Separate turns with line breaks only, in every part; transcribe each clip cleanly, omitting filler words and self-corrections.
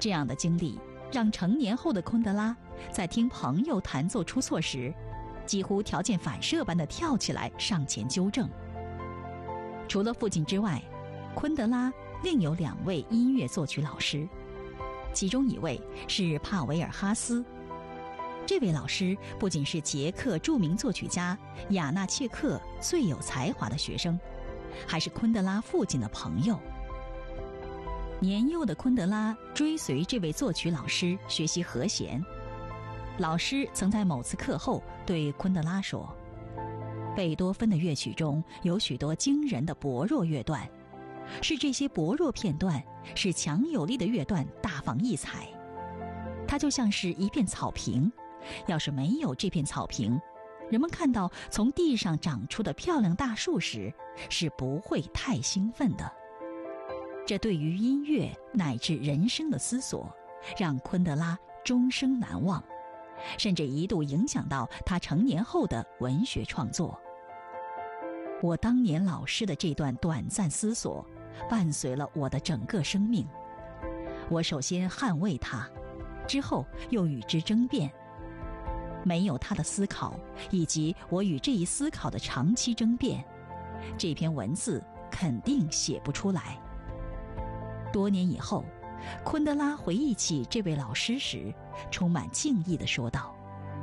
这样的经历让成年后的昆德拉在听朋友弹奏出错时，几乎条件反射般地跳起来上前纠正。除了父亲之外，昆德拉另有2位音乐作曲老师，其中一位是帕维尔哈斯。这位老师不仅是捷克著名作曲家雅纳切克最有才华的学生，还是昆德拉父亲的朋友。年幼的昆德拉追随这位作曲老师学习和弦。老师曾在某次课后对昆德拉说，贝多芬的乐曲中有许多惊人的薄弱乐段，是这些薄弱片段使强有力的乐段大放异彩。它就像是一片草坪，要是没有这片草坪，人们看到从地上长出的漂亮大树时，是不会太兴奋的。这对于音乐乃至人生的思索，让昆德拉终生难忘，甚至一度影响到他成年后的文学创作。我当年老师的这段短暂思索，伴随了我的整个生命。我首先捍卫它，之后又与之争辩。没有他的思考，以及我与这一思考的长期争辩，这篇文字肯定写不出来。多年以后，昆德拉回忆起这位老师时，充满敬意地说道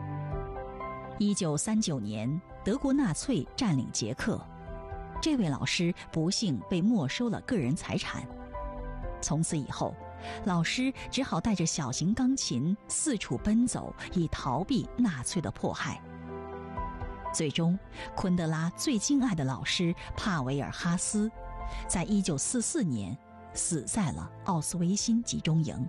：1939年，德国纳粹占领捷克，这位老师不幸被没收了个人财产。从此以后，老师只好带着小型钢琴四处奔走，以逃避纳粹的迫害。最终，昆德拉最敬爱的老师帕维尔哈斯，在1944年死在了奥斯维辛集中营。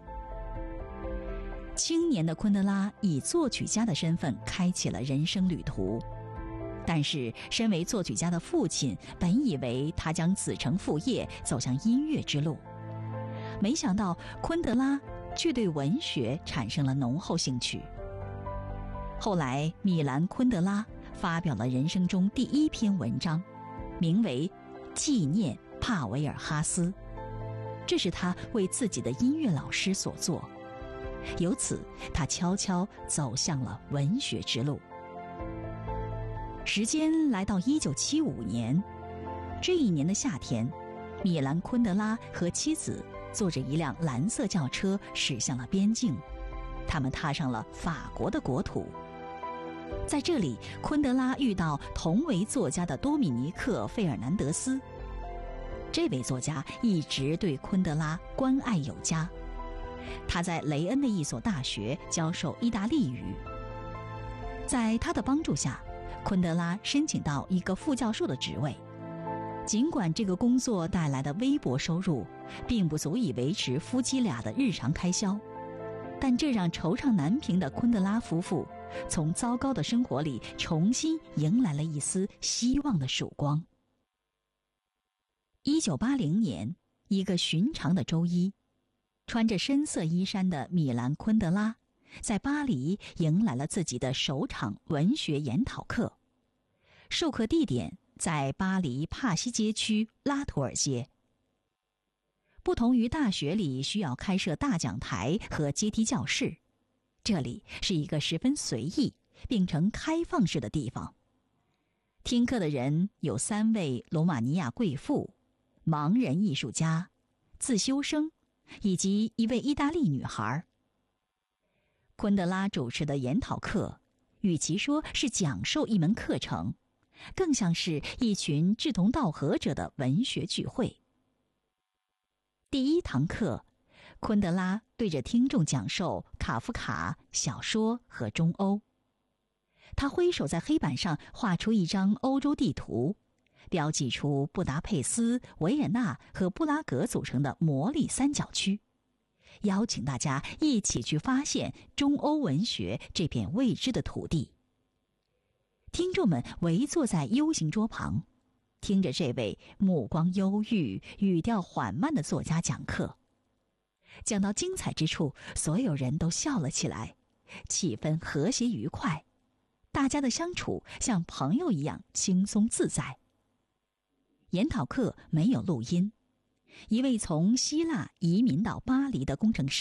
青年的昆德拉以作曲家的身份开启了人生旅途，但是身为作曲家的父亲本以为他将子承父业走向音乐之路，没想到昆德拉却对文学产生了浓厚兴趣。后来米兰昆德拉发表了人生中第1篇文章，名为《纪念帕维尔哈斯》，这是他为自己的音乐老师所作。由此他悄悄走向了文学之路。时间来到1975年，这一年的夏天，米兰昆德拉和妻子坐着一辆蓝色轿车驶向了边境，他们踏上了法国的国土。在这里，昆德拉遇到同为作家的多米尼克·费尔南德斯。这位作家一直对昆德拉关爱有加，他在雷恩的一所大学教授意大利语。在他的帮助下，昆德拉申请到一个副教授的职位。尽管这个工作带来的微薄收入并不足以维持夫妻俩的日常开销，但这让惆怅难平的昆德拉夫妇从糟糕的生活里重新迎来了一丝希望的曙光。1980年，一个寻常的周一，穿着深色衣衫的米兰昆德拉在巴黎迎来了自己的首场文学研讨课。授课地点在巴黎帕西街区拉图尔街。不同于大学里需要开设大讲台和阶梯教室，这里是一个十分随意并呈开放式的地方。听课的人有3位罗马尼亚贵妇、盲人艺术家、自修生以及一位意大利女孩。昆德拉主持的研讨课，与其说是讲授一门课程，更像是一群志同道合者的文学聚会。第1堂课，昆德拉对着听众讲授卡夫卡小说和中欧。他挥手在黑板上画出一张欧洲地图，标记出布达佩斯、维也纳和布拉格组成的魔力三角区，邀请大家一起去发现中欧文学这片未知的土地。听众们围坐在 U 型桌旁，听着这位目光忧郁、语调缓慢的作家讲课。讲到精彩之处，所有人都笑了起来，气氛和谐愉快，大家的相处像朋友一样轻松自在。研讨课没有录音，一位从希腊移民到巴黎的工程师